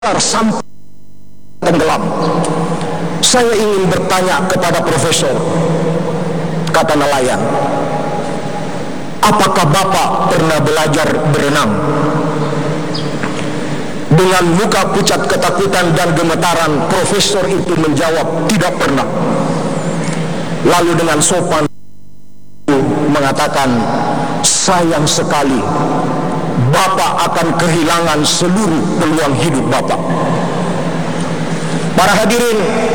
sampai tenggelam. Saya ingin bertanya kepada profesor, kata nelayan, apakah Bapak pernah belajar berenang? Dengan muka pucat ketakutan dan gemetaran, profesor itu menjawab, tidak pernah. Lalu dengan sopan mengatakan, sayang sekali, Bapak akan kehilangan seluruh peluang hidup Bapak. Para hadirin,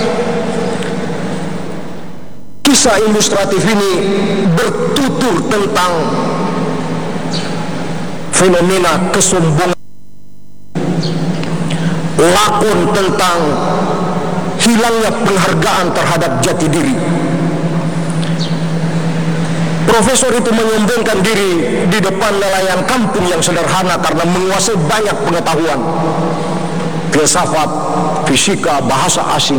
kisah ilustratif ini bertutur tentang fenomena kesombongan, lakon tentang hilangnya penghargaan terhadap jati diri. Profesor itu menyombongkan diri di depan nelayan kampung yang sederhana karena menguasai banyak pengetahuan, filsafat, fisika, bahasa asing.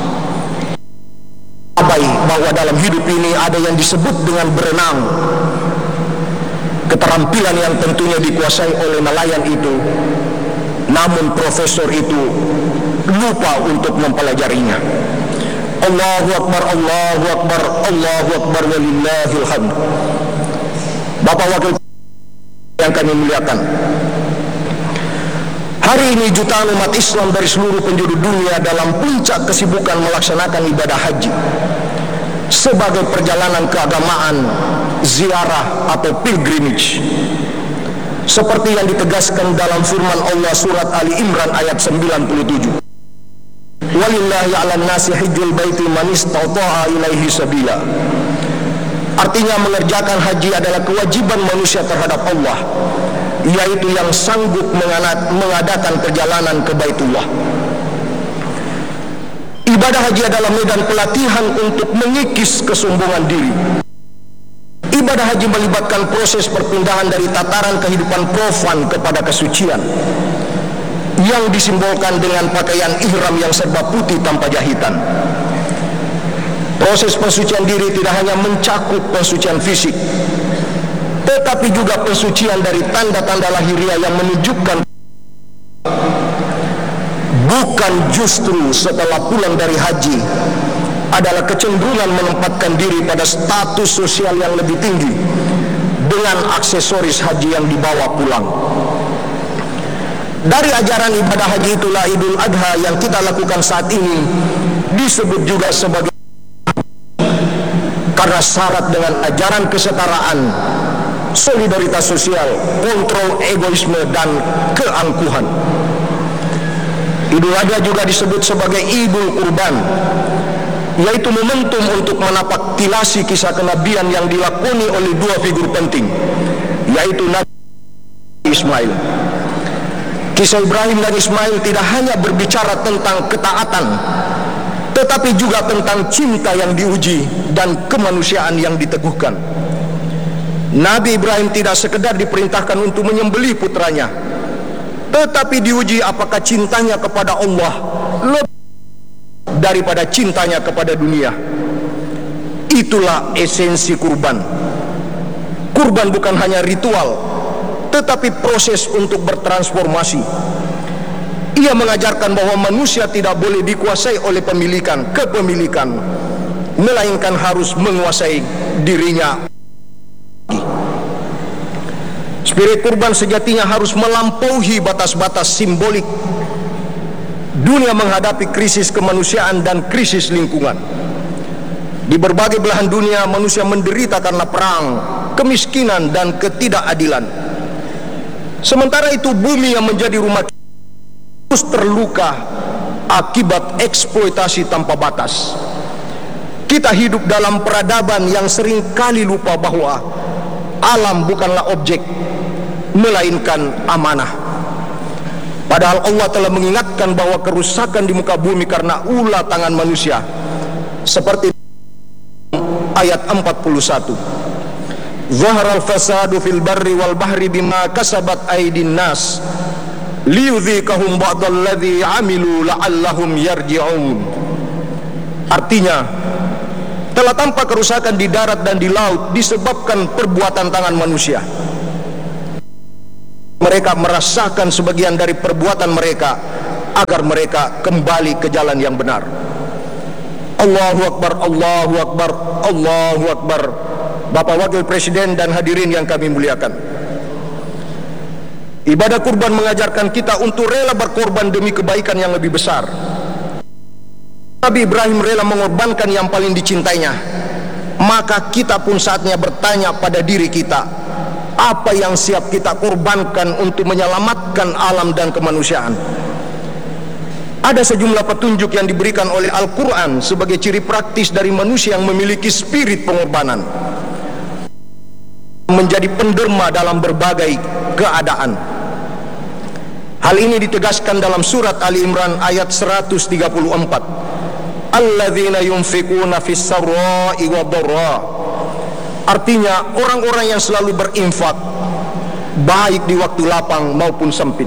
Abai bahwa dalam hidup ini ada yang disebut dengan berenang, keterampilan yang tentunya dikuasai oleh nelayan itu. Namun profesor itu lupa untuk mempelajarinya. Allahu Akbar, Allahu Akbar, Allahu Akbar, walillahil hamd. Bapak Wakil yang kami muliakan, hari ini jutaan umat Islam dari seluruh penjuru dunia dalam puncak kesibukan melaksanakan ibadah haji sebagai perjalanan keagamaan, ziarah atau pilgrimage, seperti yang ditegaskan dalam firman Allah surat Ali Imran ayat 97. Walillahi 'alan nasi hajjul baiti man istata'a ilaihi sabila. Artinya mengerjakan haji adalah kewajiban manusia terhadap Allah, yaitu yang sanggup mengadakan perjalanan ke Baitullah. Ibadah haji adalah medan pelatihan untuk mengikis kesombongan diri. Ibadah haji melibatkan proses perpindahan dari tataran kehidupan profan kepada kesucian, yang disimbolkan dengan pakaian ihram yang serba putih tanpa jahitan. Proses pensucian diri tidak hanya mencakup pensucian fisik, tetapi juga pensucian dari tanda-tanda lahiriah yang menunjukkan bukan justru setelah pulang dari haji adalah kecenderungan menempatkan diri pada status sosial yang lebih tinggi dengan aksesoris haji yang dibawa pulang. Dari ajaran ibadah haji itulah Idul Adha yang kita lakukan saat ini disebut juga sebagai, karena syarat dengan ajaran kesetaraan, solidaritas sosial, kontrol egoisme dan keangkuhan. Idul Adha juga disebut sebagai Idul Kurban, yaitu momentum untuk menapak tilasi kisah kenabian yang dilakoni oleh dua figur penting, yaitu Nabi Ismail. Kisah Ibrahim dan Ismail tidak hanya berbicara tentang ketaatan, tetapi juga tentang cinta yang diuji dan kemanusiaan yang diteguhkan. Nabi Ibrahim tidak sekedar diperintahkan untuk menyembelih putranya, tetapi diuji apakah cintanya kepada Allah lebih daripada cintanya kepada dunia. Itulah esensi kurban. Kurban bukan hanya ritual, tetapi proses untuk bertransformasi. Ia mengajarkan bahwa manusia tidak boleh dikuasai oleh kepemilikan, melainkan harus menguasai dirinya. Spirit kurban sejatinya harus melampaui batas-batas simbolik. Dunia menghadapi krisis kemanusiaan dan krisis lingkungan. Di berbagai belahan dunia manusia menderita karena perang, kemiskinan dan ketidakadilan. Sementara itu bumi yang menjadi rumah terus terluka akibat eksploitasi tanpa batas. Kita hidup dalam peradaban yang sering kali lupa bahwa alam bukanlah objek, melainkan amanah. Padahal Allah telah mengingatkan bahwa kerusakan di muka bumi karena ulah tangan manusia, seperti ayat 41. Zaharal fasadu fil barri wal bahri bima kasabat aydin nas liyudhikahum ba'dalladzi amilu la'allahum yarji'un. Artinya, telah tampak kerusakan di darat dan di laut disebabkan perbuatan tangan manusia. Mereka merasakan sebagian dari perbuatan mereka agar mereka kembali ke jalan yang benar. Allahu Akbar, Allahu Akbar, Allahu Akbar. Bapak Wakil Presiden dan hadirin yang kami muliakan, ibadah kurban mengajarkan kita untuk rela berkorban demi kebaikan yang lebih besar. Nabi Ibrahim rela mengorbankan yang paling dicintainya. Maka kita pun saatnya bertanya pada diri kita, apa yang siap kita korbankan untuk menyelamatkan alam dan kemanusiaan? Ada sejumlah petunjuk yang diberikan oleh Al-Quran sebagai ciri praktis dari manusia yang memiliki spirit pengorbanan, menjadi penderma dalam berbagai keadaan. Hal ini ditegaskan dalam surat Ali Imran ayat 134. Alladzina yunfikuna fis sarra'i wadh-dharra. Artinya orang-orang yang selalu berinfak, baik di waktu lapang maupun sempit.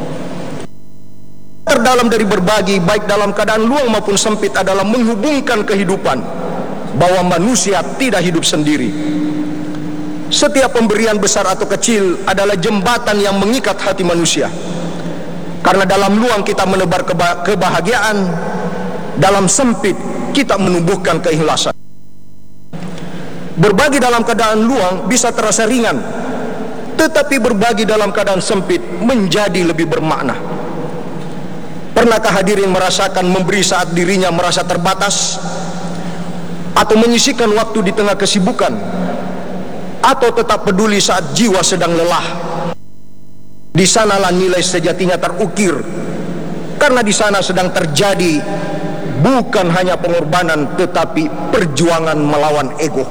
Terdalam dari berbagi, baik dalam keadaan luang maupun sempit, adalah menghubungkan kehidupan, bahwa manusia tidak hidup sendiri. Setiap pemberian besar atau kecil adalah jembatan yang mengikat hati manusia. Karena dalam luang kita menebar kebahagiaan, dalam sempit kita menumbuhkan keikhlasan. Berbagi dalam keadaan luang bisa terasa ringan, tetapi berbagi dalam keadaan sempit menjadi lebih bermakna. Pernahkah hadirin merasakan memberi saat dirinya merasa terbatas, atau menyisihkan waktu di tengah kesibukan, atau tetap peduli saat jiwa sedang lelah? Di sanalah nilai sejatinya terukir, karena di sana sedang terjadi bukan hanya pengorbanan, tetapi perjuangan melawan ego.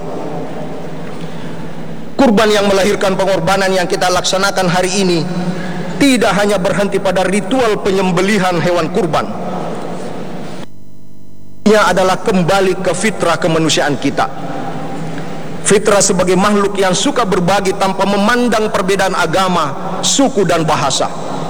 Kurban yang melahirkan pengorbanan yang kita laksanakan hari ini tidak hanya berhenti pada ritual penyembelihan hewan kurban. Ini adalah kembali ke fitrah kemanusiaan kita. Fitrah sebagai makhluk yang suka berbagi tanpa memandang perbedaan agama, suku dan bahasa.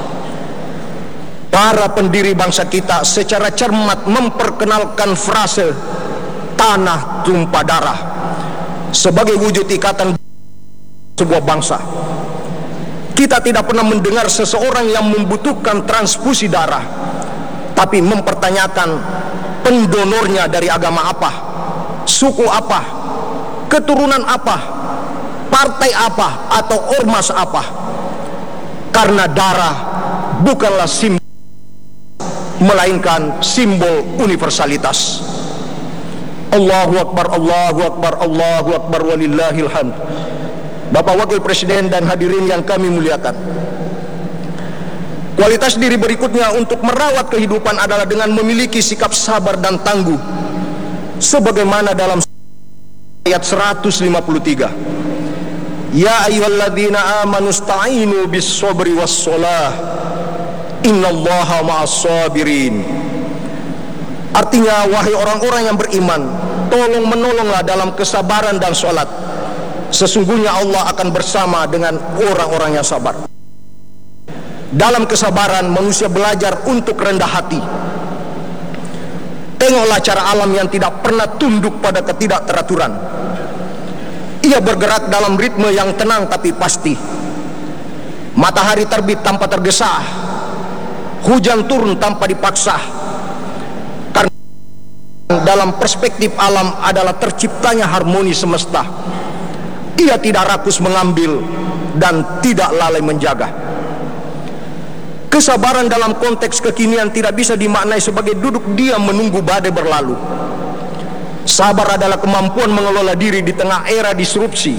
Para pendiri bangsa kita secara cermat memperkenalkan frase tanah tumpah darah sebagai wujud ikatan sebuah bangsa. Kita tidak pernah mendengar seseorang yang membutuhkan transfusi darah, tapi mempertanyakan pendonornya dari agama apa, suku apa, keturunan apa, partai apa, atau ormas apa. Karena darah bukanlah simbol, melainkan simbol universalitas. Allahu Akbar, Allahu Akbar, Allahu Akbar, walillahil hamd. Bapak Wakil Presiden dan hadirin yang kami muliakan, kualitas diri berikutnya untuk merawat kehidupan adalah dengan memiliki sikap sabar dan tangguh, sebagaimana dalam ayat 153. Ya ayyuhalladzina amanu sta'inu bis sabri was shalah innallaha ma'as sabirin. Artinya, wahai orang-orang yang beriman, tolong menolonglah dalam kesabaran dan sholat. Sesungguhnya Allah akan bersama dengan orang-orang yang sabar. Dalam kesabaran manusia belajar untuk rendah hati. Tengoklah cara alam yang tidak pernah tunduk pada ketidakteraturan. Ia bergerak dalam ritme yang tenang tapi pasti. Matahari terbit tanpa tergesa, hujan turun tanpa dipaksa. Karena dalam perspektif alam adalah terciptanya harmoni semesta. Ia tidak rakus mengambil dan tidak lalai menjaga. Kesabaran dalam konteks kekinian tidak bisa dimaknai sebagai duduk diam menunggu badai berlalu. Sabar adalah kemampuan mengelola diri di tengah era disrupsi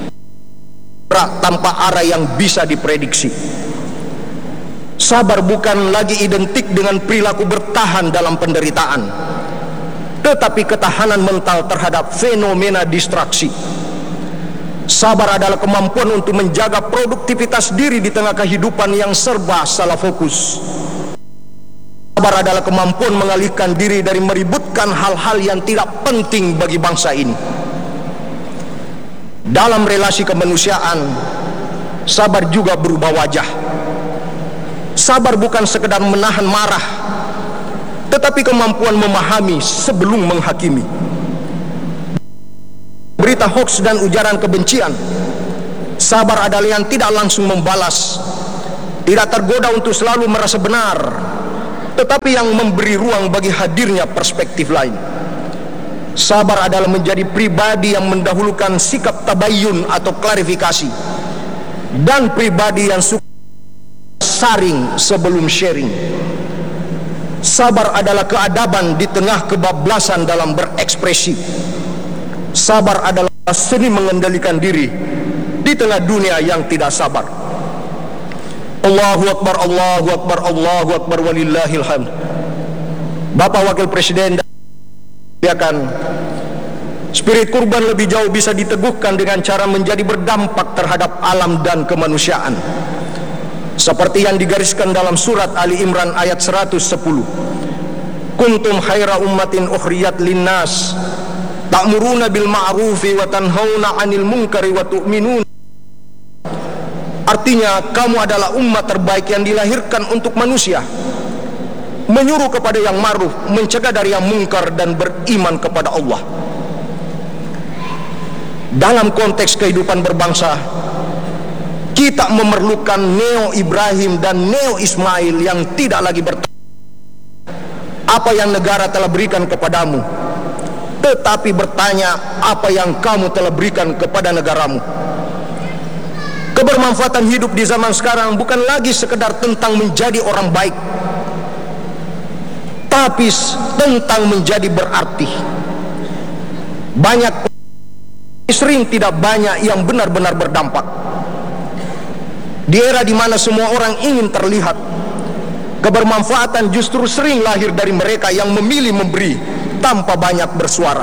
tanpa arah yang bisa diprediksi. Sabar bukan lagi identik dengan perilaku bertahan dalam penderitaan, tetapi ketahanan mental terhadap fenomena distraksi. Sabar adalah kemampuan untuk menjaga produktivitas diri di tengah kehidupan yang serba salah fokus. Sabar adalah kemampuan mengalihkan diri dari meributkan hal-hal yang tidak penting bagi bangsa ini. Dalam relasi kemanusiaan, sabar juga berubah wajah. Sabar bukan sekedar menahan marah, tetapi kemampuan memahami sebelum menghakimi. Berita hoaks dan ujaran kebencian, sabar adalah yang tidak langsung membalas, tidak tergoda untuk selalu merasa benar, tetapi yang memberi ruang bagi hadirnya perspektif lain. Sabar adalah menjadi pribadi yang mendahulukan sikap tabayun atau klarifikasi, dan pribadi yang suka saring sebelum sharing. Sabar adalah keadaban di tengah kebablasan dalam berekspresi. Sabar adalah seni mengendalikan diri di tengah dunia yang tidak sabar. Allahu Akbar, Allahu Akbar, Allahu Akbar, walillahil hamd. Bapak Wakil Presiden, dan spirit kurban lebih jauh bisa diteguhkan dengan cara menjadi berdampak terhadap alam dan kemanusiaan, seperti yang digariskan dalam surat Ali Imran ayat 110. Kuntum khaira ummatin ukhriyat linnas ta'muruna bil ma'rufi wa tanhauna 'anil munkari wa tu'minun. Artinya, kamu adalah umat terbaik yang dilahirkan untuk manusia, menyuruh kepada yang ma'ruf, mencegah dari yang mungkar, dan beriman kepada Allah. Dalam konteks kehidupan berbangsa, kita memerlukan Neo Ibrahim dan Neo Ismail yang tidak lagi bertanya apa yang negara telah berikan kepadamu, tetapi bertanya apa yang kamu telah berikan kepada negaramu. Kebermanfaatan hidup di zaman sekarang bukan lagi sekedar tentang menjadi orang baik, tapi tentang menjadi berarti. Banyak sering tidak banyak yang benar-benar berdampak. Di era di mana semua orang ingin terlihat, kebermanfaatan justru sering lahir dari mereka yang memilih memberi tanpa banyak bersuara.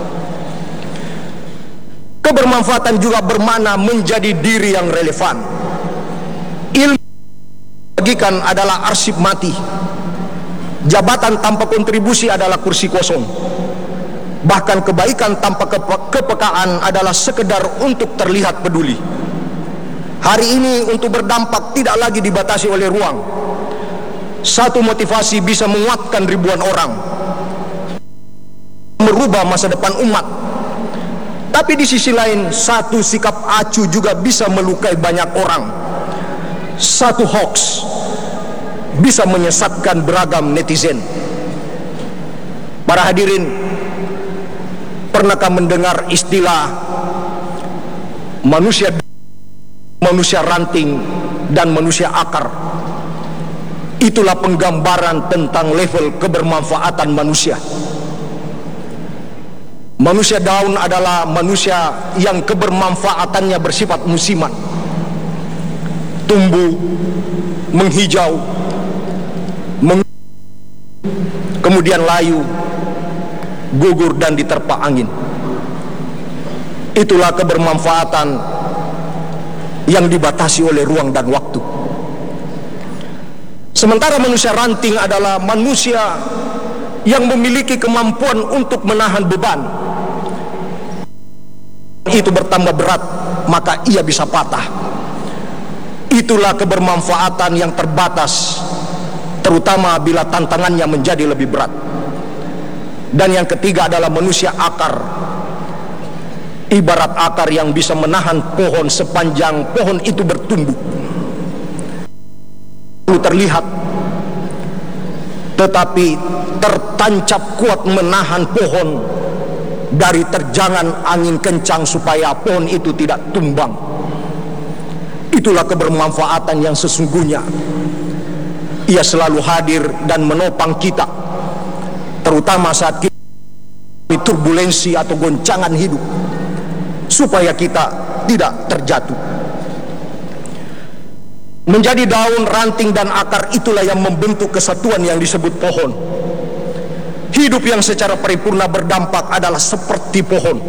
Kebermanfaatan juga bermakna menjadi diri yang relevan. Ilmu bagikan adalah arsip mati. Jabatan tanpa kontribusi adalah kursi kosong. Bahkan kebaikan tanpa kepekaan adalah sekedar untuk terlihat peduli. Hari ini untuk berdampak tidak lagi dibatasi oleh ruang. Satu motivasi bisa menguatkan ribuan orang, merubah masa depan umat. Tapi di sisi lain, satu sikap acuh juga bisa melukai banyak orang. Satu hoax bisa menyesatkan beragam netizen. Para hadirin, pernahkah mendengar istilah manusia ranting dan manusia akar? Itulah penggambaran tentang level kebermanfaatan manusia. Manusia daun adalah manusia yang kebermanfaatannya bersifat musiman, tumbuh, menghijau, kemudian layu, gugur dan diterpa angin. Itulah kebermanfaatan yang dibatasi oleh ruang dan waktu. Sementara manusia ranting adalah manusia yang memiliki kemampuan untuk menahan beban. Itu bertambah berat, maka ia bisa patah. Itulah kebermanfaatan yang terbatas, terutama bila tantangannya menjadi lebih berat. Dan yang ketiga adalah manusia akar. Ibarat akar yang bisa menahan pohon sepanjang pohon itu bertumbuh. Itu terlihat, tetapi tertancap kuat menahan pohon dari terjangan angin kencang supaya pohon itu tidak tumbang. Itulah kebermanfaatan yang sesungguhnya. Ia selalu hadir dan menopang kita, terutama saat kita turbulensi atau goncangan hidup, supaya kita tidak terjatuh. Menjadi daun, ranting, dan akar, itulah yang membentuk kesatuan yang disebut pohon. Hidup yang secara paripurna berdampak adalah seperti pohon.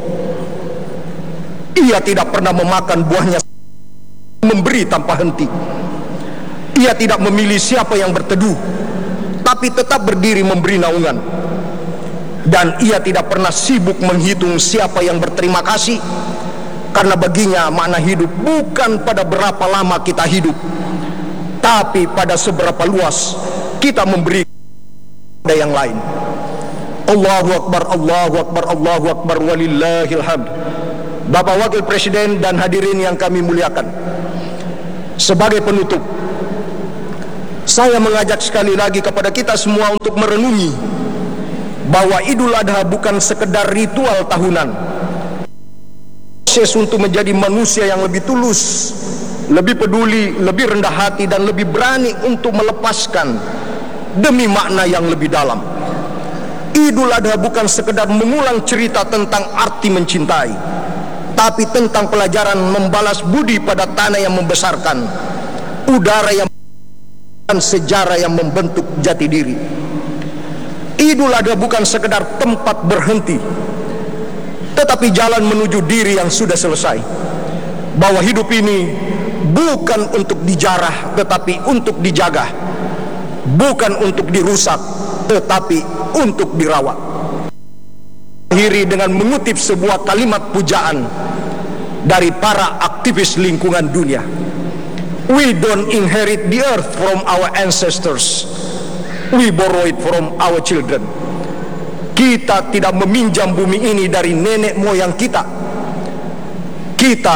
Ia tidak pernah memakan buahnya, memberi tanpa henti. Ia tidak memilih siapa yang berteduh, tapi tetap berdiri memberi naungan. Dan ia tidak pernah sibuk menghitung siapa yang berterima kasih, karena baginya makna hidup bukan pada berapa lama kita hidup, tapi pada seberapa luas kita memberi kepada yang lain. Allahu Akbar, Allahu Akbar, Allahu Akbar, walillahil hamd. Bapak Wakil Presiden dan hadirin yang kami muliakan, sebagai penutup, Saya mengajak sekali lagi kepada kita semua untuk merenungi bahwa Idul Adha bukan sekedar ritual tahunan. Proses untuk menjadi manusia yang lebih tulus, lebih peduli, lebih rendah hati, dan lebih berani untuk melepaskan demi makna yang lebih dalam. Idul Adha bukan sekedar mengulang cerita tentang arti mencintai, tapi tentang pelajaran membalas budi pada tanah yang membesarkan, udara yang dan sejarah yang membentuk jati diri. Idul Adha bukan sekedar tempat berhenti, tetapi jalan menuju diri yang sudah selesai. Bahwa hidup ini bukan untuk dijarah, tetapi untuk dijaga. Bukan untuk dirusak, tetapi untuk dirawat. Akhiri dengan mengutip sebuah kalimat pujaan dari para aktivis lingkungan dunia. We don't inherit the earth from our ancestors, we borrow it from our children. Kita tidak meminjam bumi ini dari nenek moyang kita. Kita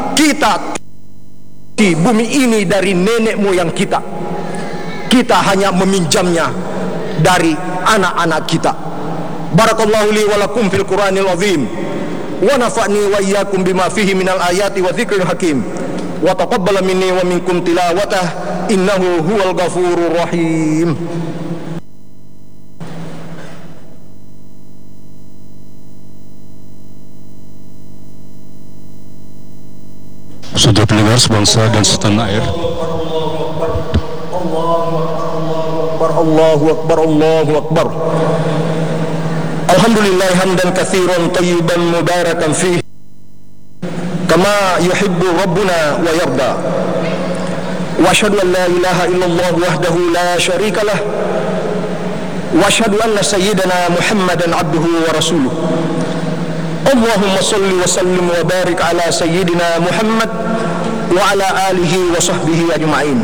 di bumi ini dari nenek moyang kita. Kita hanya meminjamnya dari anak-anak kita. Barakallahu li wa lakum fil Qur'anil azim, wa nafa'ni wa iyyakum bima fihi minal ayati wa dzikril hakim. Wa taqabbala minni wa minkum tilawatah, innahu huwal ghafurur rahim. Saudara pendengar sebangsa dan setanah air, Allahu Akbar, Allahu Akbar. Alhamdulillah hamdan katsiran tayyiban mubarakan fihi kama yuhibbu rabbuna wa yarda. Wa asyhadu an la ilaha illallah wahdahu la syarika lah. Wa asyhadu anna sayyidana Muhammadan abduhu wa rasuluh. Allahumma salli wa sallim wa barik ala sayyidina Muhammad wa ala alihi wa sahbihi ajma'in.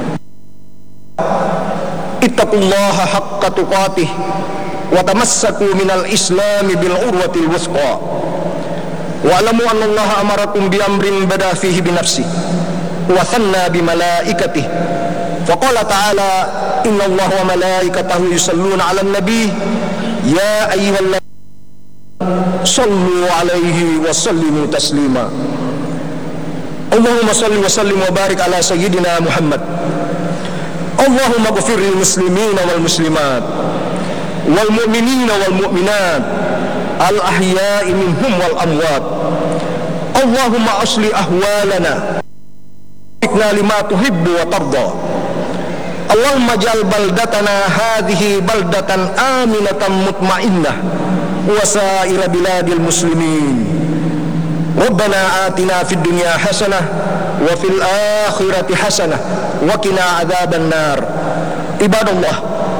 Ittaqullaha haqqa tuqatih wa tamassaku minal islami bil urwatil wuthqa. Wa'lamu anna Allah amarakum bi amrin bada fihi bi nafsi wa thanna bi malaikatih. Faqala ta'ala inna Allah wa malaikatahu yusalluna 'alan nabi ya ayyuhalladzina sallu 'alaihi wa sallimu taslima. Allahumma salli wa sallim wa barik ala sayyidina Muhammad. Allahumma ighfir lil muslimina wal muslimat wal mu'minina wal mu'minat al ahya'i minhum wal amwat. Allahumma asli ahwalana ikna lima tuhibbu wa tarda. Allahumma ja'al baldatana hadhihi baldatan aminatan mutmainnah wa sa'ira biladil muslimin. Rabbana atina fid dunya hasanah wa fil akhirati hasanah wa qina adzaban nar. Ibadallah,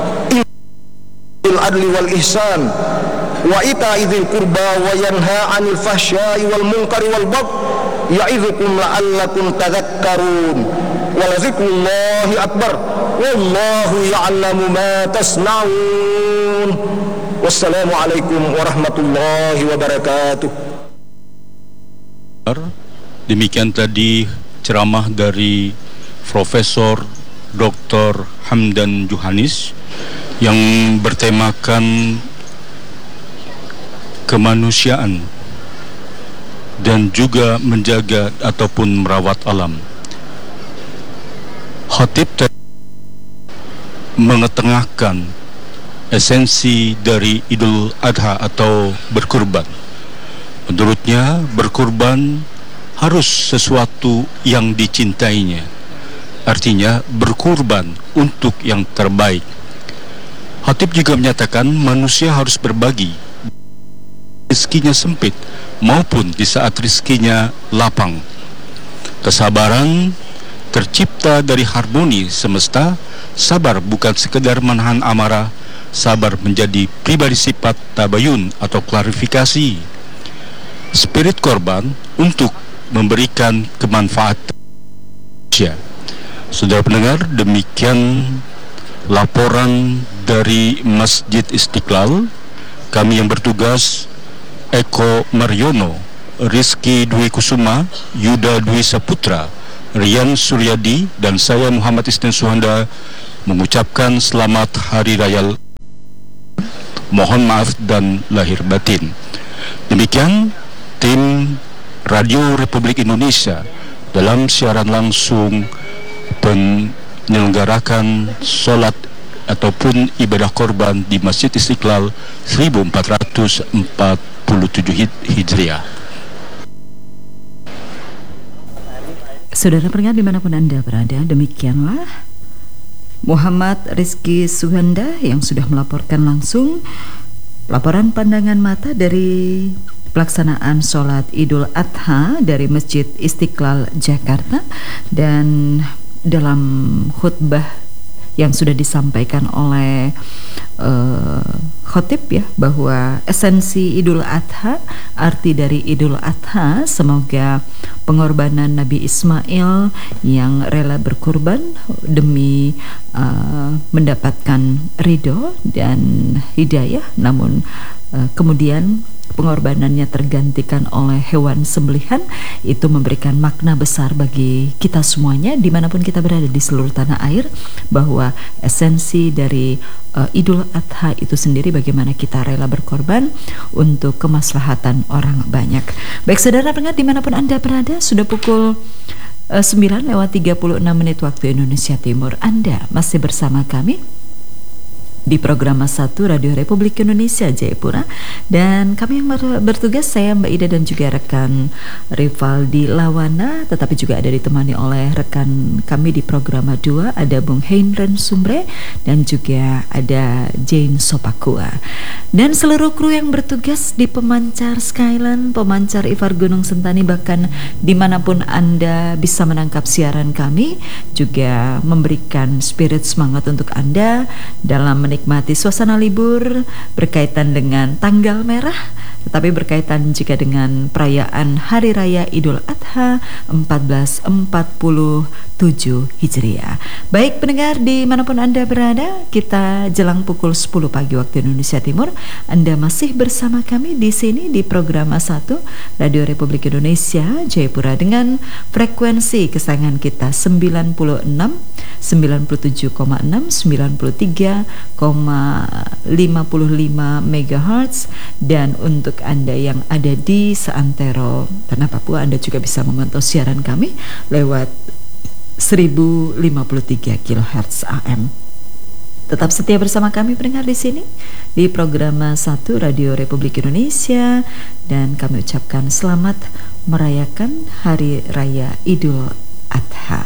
bil adli wal ihsan wa ita'i dzil qurba wa yanha 'anil fahsya'i wal munkari wal baghi ya'idzukum la'allakum tadhakkarun. Wa lazikrullahi akbar wallahu ya'lamu ma tasna'un. Wassalamualaikum warahmatullahi wabarakatuh. demikian tadi ceramah dari Profesor Dr. Hamdan Johanis yang bertemakan kemanusiaan dan juga menjaga ataupun merawat alam. Khatib mengetengahkan esensi dari Idul Adha atau berkurban. Menurutnya berkurban harus sesuatu yang dicintainya. Artinya berkurban untuk yang terbaik. Khatib juga menyatakan manusia harus berbagi, rezekinya sempit maupun di saat rezekinya lapang. Kesabaran tercipta dari harmoni semesta. Sabar bukan sekedar menahan amarah. Sabar menjadi pribadi sifat tabayun atau klarifikasi. Spirit korban untuk memberikan kemanfaatan. Saudara pendengar, demikian laporan dari Masjid Istiqlal. Kami yang bertugas Eko Mariono, Rizky Dwi Kusuma, Yuda Dwi Saputra, Rian Suryadi, dan saya Muhammad Isnin Suhanda mengucapkan selamat Hari Raya, mohon maaf dan lahir batin. Demikian tim Radio Republik Indonesia dalam siaran langsung menyelenggarakan sholat ataupun ibadah korban di Masjid Istiqlal 1447 Hijriah. Saudara pendengar dimanapun Anda berada, demikianlah Muhammad Rizky Suhanda yang sudah melaporkan langsung laporan pandangan mata dari pelaksanaan sholat Idul Adha dari Masjid Istiqlal Jakarta. Dan dalam khutbah yang sudah disampaikan oleh khotib ya, bahwa esensi Idul Adha, arti dari Idul Adha, semoga pengorbanan Nabi Ismail yang rela berkorban demi mendapatkan ridho dan hidayah, namun kemudian pengorbanannya tergantikan oleh hewan sembelihan, itu memberikan makna besar bagi kita semuanya dimanapun kita berada di seluruh tanah air, bahwa esensi dari Idul Adha itu sendiri bagaimana kita rela berkorban untuk kemaslahatan orang banyak. Baik saudara pendengar dimanapun Anda berada, sudah pukul 9:36 waktu Indonesia Timur. Anda masih bersama kami di program 1 Radio Republik Indonesia Jayapura, dan kami yang bertugas, saya Mbak Ida dan juga rekan Rivaldi Lawana, tetapi juga ada ditemani oleh rekan kami di program 2, ada Bung Heinren Sumbre dan juga ada Jane Sopakua, dan seluruh kru yang bertugas di pemancar Skyland, pemancar Ifar Gunung Sentani, bahkan dimanapun Anda bisa menangkap siaran kami, juga memberikan spirit semangat untuk Anda dalam menikmati suasana libur berkaitan dengan tanggal merah, tetapi berkaitan juga dengan perayaan Hari Raya Idul Adha 1447 Hijriah. Baik pendengar dimanapun Anda berada, kita jelang pukul 10 pagi waktu Indonesia Timur. Anda masih bersama kami di sini di program 1 Radio Republik Indonesia Jayapura dengan frekuensi kesayangan kita 96, 97,6, 93,55 MHz, dan untuk Anda yang ada di seantero tanah Papua, Anda juga bisa memantau siaran kami lewat 1053 kHz AM. Tetap setia bersama kami pendengar di sini di program 1 Radio Republik Indonesia, dan kami ucapkan selamat merayakan Hari Raya Idul Adha.